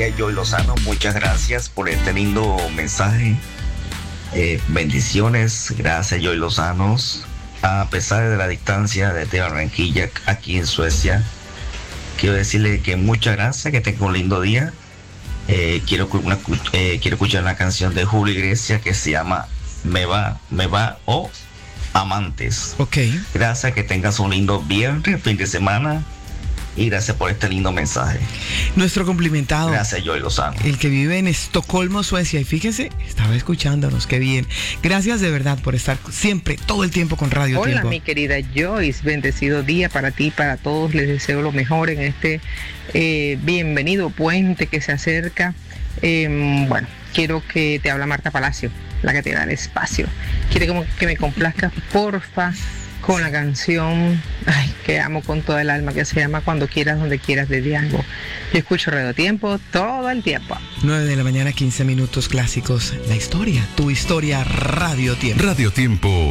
día, Joy Lozano. Muchas gracias por este lindo mensaje. Bendiciones. Gracias, Joy Lozano. A pesar de la distancia desde Barranquilla, aquí en Suecia, quiero decirle que muchas gracias, que tenga un lindo día. Quiero escuchar una canción de Julio Iglesias que se llama Me va o Amantes. Ok. Gracias, que tengas un lindo viernes, fin de semana. Y gracias por este lindo mensaje. Nuestro cumplimentado. Gracias, Joy Lozano. El que vive en Estocolmo, Suecia. Y fíjese, estaba escuchándonos, qué bien. Gracias de verdad por estar siempre, todo el tiempo con Radio Hola, Tiempo. mi querida Joyce. Bendecido día para ti, para todos. Les deseo lo mejor en este bienvenido puente que se acerca. Bueno, quiero que te habla Marta Palacio, la que te da el espacio. Quiero como que me complazcas, porfa, con la canción que amo con toda el alma, que se llama Cuando quieras, donde quieras, de Diango. Yo escucho Radio Tiempo todo el tiempo. 9 de la mañana, 15 minutos clásicos. La historia, tu historia, Radio Tiempo. Radio Tiempo.